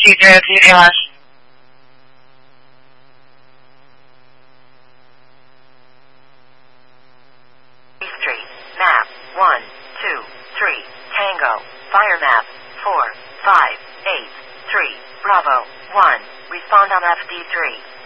記述入れます。 Street, map, 1, 2, 3, Tango, fire map, 4, 5, 8, 3, Bravo, 1, respond on FD3.